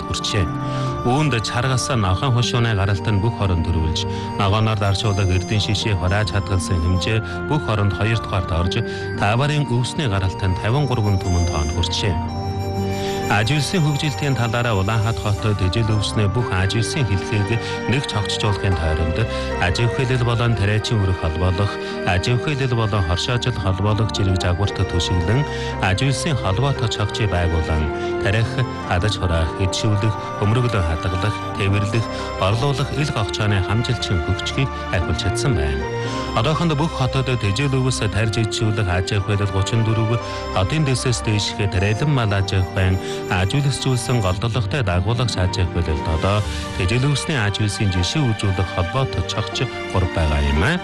хүрчээ. Үүнд чаргасан нохойн хошууны гаралт нь бүх хоронд төрүүлж, ногооноор дарчуулах эрдэн шишээ хурааж хадгалсан хэмжээ бүх хоронд 2 дугаарт орж, Таварын өвсний гаралт нь 53 түмэн тоон хүрчээ. Ажилсын хөгжилтийн талаараа Улаанхаат хотод ижил өвснөө бүх ажилсын хэлхийг нэг цогцжуулахын тойронд ажил хэлэл болон тариачин өрөх холбоолох, ажил хэлэл болон хоршоожил холбоолох зэрэг жагварт төшиглэн ажилсын холбоотой цогцыг байгуулан тарих, хадаж хураах, эдшүүлэх, өмрөглөн хадгалах, тэвэрлэх, орлуулах ил гогцооны хамжилчин хөгжгийг ахиулж чадсан байна. Одоохонд бүх хотод ижил өвс тарж ижүүлэх ажил хэлэл 34, хотын дэсэс дээшгээ тариалан мал ажил байн ажилсжүүлсэн голдлоготой дагуулгах шаажих хэлэлд одоо ижил өвсний ажилсын жишээ үзүүлэх холбоотой цогц 3 байгаа юм аа.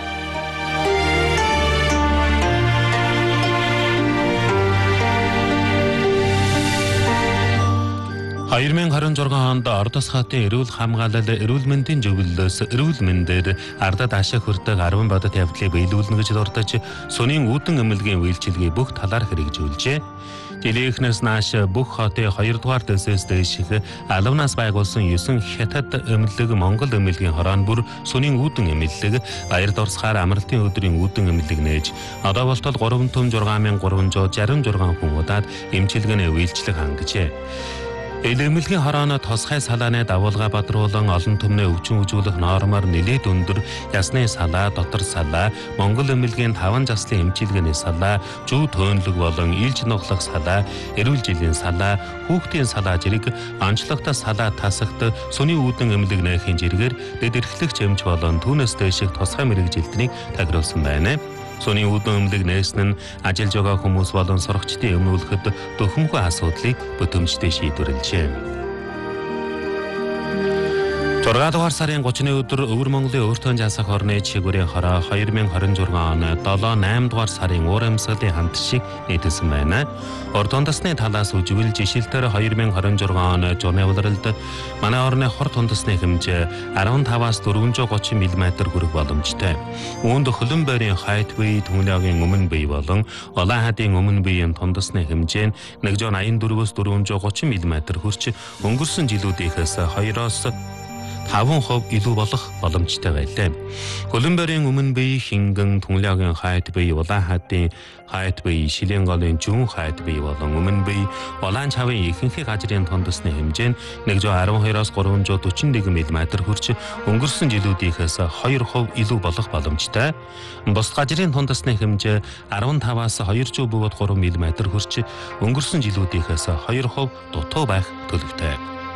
Хоёрын 26 онд Ордос хотын эрүүл хамгаалал, эрүүл мэндийн зөвлөлөөс эрүүл мэндээр ардад ашиг хүрдэг 10 бодит явдлыг биелүүлнэ гэж дурдж, сүнийн үүдэн эмнэлгийн үйлчилгээ бүх талаар хэрэгжүүлжээ. Жилийнхнээс нааш бүх хотын 2 дугаар дэсээс дээших албанаас байгуулсан 9 хятад эмнэлэг Монгол эмнэлгийн хорон бүр сүнийн үүдэн эмнэлэг баяр дурсахаар амралтын өдрийн үүдэн эмнэлэг нээж одоо болтол 3,6366 хүн удаад эмчилгээний үйлчлэг хангажээ. Эмнэлгийн хорооно тосгай салааны дагуулга бадруулан олон түмний өвчин үзүүлэх нормоор нэлээд өндөр ясны салаа, дотор салаа, Монгол эмнэлгийн 5 заслын эмчилгээний салаа, зүү төөнлөг болон илж нуглах салаа, эрүүл жилийн салаа, хүүхдийн салаа зэрэг онцлогтой салаа тасагт сүний үүдэн эмнэлэг нээхийн зэрэгээр дэд эрхлэгч эмч болон түүнээс дэших тосгай мэрэгжилтнийг тагруулсан байна. Сүний үүдэн эмнэлэг нээсэн нь ажиллаж байгаа хүмүүс болон сурагчдын өмнүүлэхэд дөхөмхөө асуудлыг бүтэмжтэй шийдвэрлэжээ. 6 дугаар сарын 30-ны өдөр Өвөр Монголын өөртөө засах орны чигүүрийн хороо 2026 оны 7-8 дугаар сарын уур амьсгалын хамт шиг нийтэлсэн байна. Урд тундасны талаас үжигэл жишэлтээр 2026 оны зуны улиралд манай орны хор тундасны хэмжээ 15-аас 430 мм хүрэх боломжтой. Үүнд хөлөн байрын хайт бие, түнлэгийн өмнө бие болон Улаанхаатын өмнө биеийн тундасны хэмжээ нь 184-өөс 430 мм хүрч өнгөрсөн жилүүдийнхээс 2-оос 5% илүү болох боломжтой байлаа. Хөлөн байрын өмнө бие, хингэн, түнлэгийн хайт бие, Улаанхаатын хайт бие, Шилийн голын зүүн хайт бие болон өмнө бие, Улаан чавын ихэнх газрын тундасны хэмжээ нь 112-оос 341 мм хүрч өнгөрсөн жилүүдийнхээс 2% илүү болох боломжтой. Бус газрын тундасны хэмжээ 15-аас 200 бөгөөд 3 мм хүрч өнгөрсөн жилүүдийнхээс 2% дутуу байх төлөвтэй.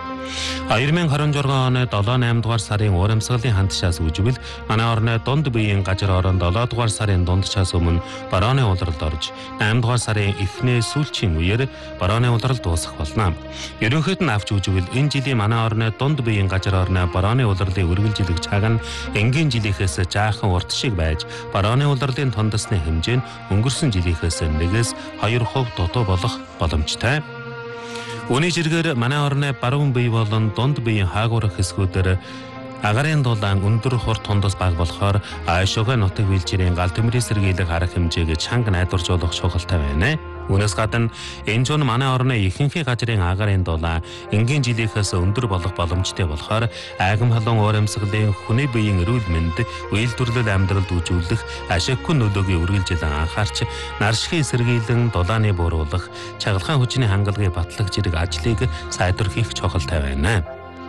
2026 оны 7-8 дугаар сарын уур амьсгалын хандшаас үжигэл манай орны дунд биеийн газар орон 7 дугаар сарын дундчаас өмнө борооны улиралд орж 8 дугаар сарын эхнээ сүүлчийн үеэр борооны улирал дуусах болно. Ерөнхийд нь авч үжигэл энэ жилийн манай орны дунд биеийн газар орны борооны улирлын үргэлжилэг цаг нь энгийн жилийнхээс жаахан урт шиг байж борооны улирлын тундасны хэмжээ нь өнгөрсөн жилийнхээс 1-2% дутуу болох боломжтой. Үүний зэрэгээр манай орны баруун бие болон дунд биеийн хаагуурах хэсгүүдээр агарын дулаан өндөр хурд тундас баг болохоор аашуугай нутаг вилжирийн гал төмрийн сэргийлэх арга хэмжээг чанга найдваржуулах чухалтай байна. Үүнээс гадна энэ зүүн манай орны ихэнх газрын агарын дулаан энгийн жилийнхээс өндөр болох боломжтой болохоор айгам халуун уур амьсгалын хүний биеийн эрүүл мэнд, үйлдвэрлэл амьдралд үзүүлэх ашиггүй нөлөөгийн үргэлжилэн анхаарч наршигын сэргийлэн дулааны бууруулах, чагалгаан хүчний хангалагыг батлах зэрэг ажлыг сайдварлах чухалтай байна.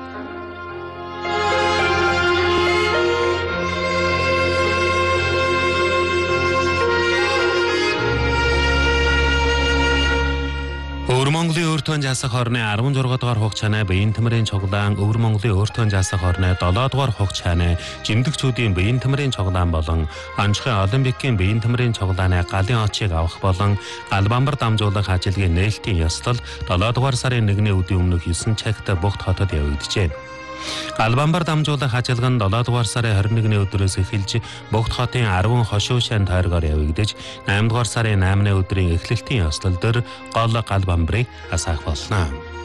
Өвөр Монголын өөртөө засах орны 16 дугаар хугацааны биеийн тамирын цуглаан, Өвөр Монголын өөртөө засах орны 7 дугаар хугацааны жимдэгчүүдийн биеийн тамирын цуглаан болон Онцгой Олимпикийн биеийн тамирын цуглааны галын очийг авах болон гал бамбар дамжуулах ажлын нээлтийн ёслол 7 дугаар сарын 1-ний өдрийн өмнөх 9 цагт Богд хотод явагдажээ. Гал бамбар дамжуулах ажиллагаа нь 7 дугаар сарын 21-ний өдрөөс эхэлж Богд хотын 10 хошуу шан тойргоор явагдаж 8 дугаар сарын 8-ны өдрийн эхлэлтийн ёслол дээр гол гал бамбарыг асаах болно.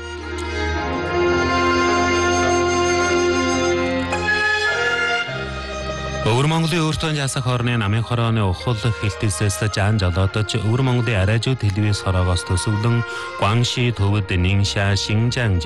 Өвөр Монголын өөртөө засах орны намын хорооны ухал хэлтэлсээс жаан жолоодож Өвөр Монголын арайжууд телевиз хороогоос төсөвлөн Гуанши, Төвөд, Нинша, Шинжаан